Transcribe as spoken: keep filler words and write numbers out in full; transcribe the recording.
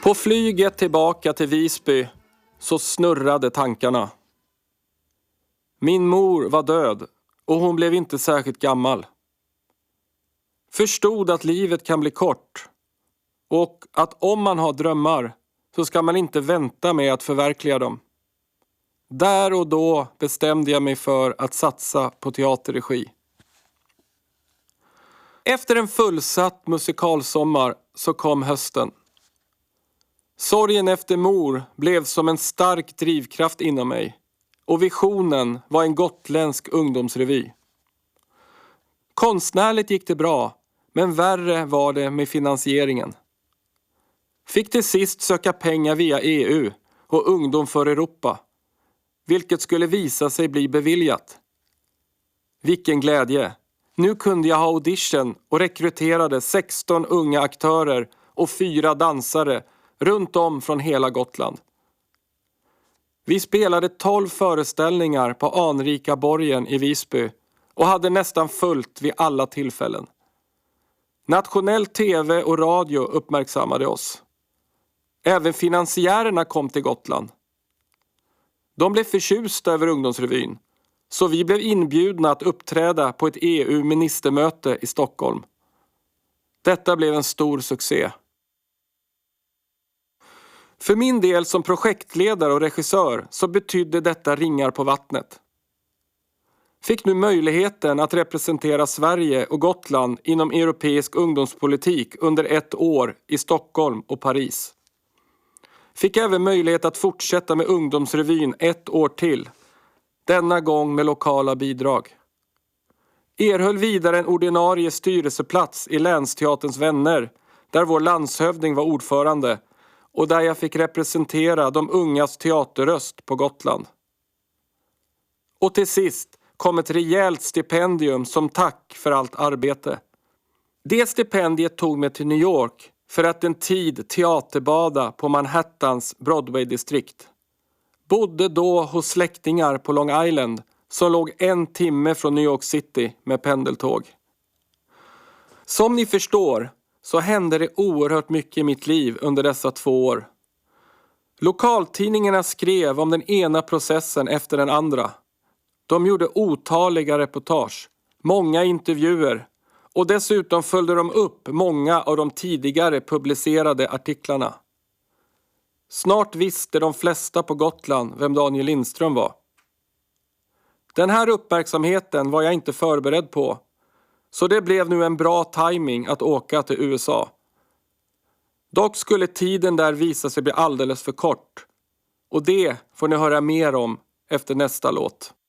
På flyget tillbaka till Visby så snurrade tankarna. Min mor var död och hon blev inte särskilt gammal. Förstod att livet kan bli kort och att om man har drömmar så ska man inte vänta med att förverkliga dem. Där och då bestämde jag mig för att satsa på teaterregi. Efter en fullsatt musikalsommar så kom hösten. Sorgen efter mor blev som en stark drivkraft inom mig och visionen var en gotländsk ungdomsrevy. Konstnärligt gick det bra, men värre var det med finansieringen. Fick till sist söka pengar via E U och Ungdom för Europa, vilket skulle visa sig bli beviljat. Vilken glädje! Nu kunde jag ha audition och rekryterade sexton unga aktörer och fyra dansare runt om från hela Gotland. Vi spelade tolv föreställningar på anrika borgen i Visby och hade nästan fullt vid alla tillfällen. Nationell tv och radio uppmärksammade oss. Även finansiärerna kom till Gotland. De blev förtjusta över ungdomsrevyn, så vi blev inbjudna att uppträda på ett E U-ministermöte i Stockholm. Detta blev en stor succé. För min del som projektledare och regissör så betydde detta ringar på vattnet. Fick nu möjligheten att representera Sverige och Gotland inom europeisk ungdomspolitik under ett år i Stockholm och Paris. Fick även möjlighet att fortsätta med ungdomsrevyn ett år till, denna gång med lokala bidrag. Erhöll vidare en ordinarie styrelseplats i Länsteaterns vänner, där vår landshövding var ordförande och där jag fick representera de ungas teaterröst på Gotland. Och till sist kom ett rejält stipendium som tack för allt arbete. Det stipendiet tog mig till New York för att en tid teaterbada på Manhattans Broadway-distrikt. Bodde då hos släktingar på Long Island som låg en timme från New York City med pendeltåg. Som ni förstår så hände det oerhört mycket i mitt liv under dessa två år. Lokaltidningarna skrev om den ena processen efter den andra. De gjorde otaliga reportage, många intervjuer och dessutom följde de upp många av de tidigare publicerade artiklarna. Snart visste de flesta på Gotland vem Daniel Lindström var. Den här uppmärksamheten var jag inte förberedd på, så det blev nu en bra timing att åka till U S A. Dock skulle tiden där visa sig bli alldeles för kort, och det får ni höra mer om efter nästa låt.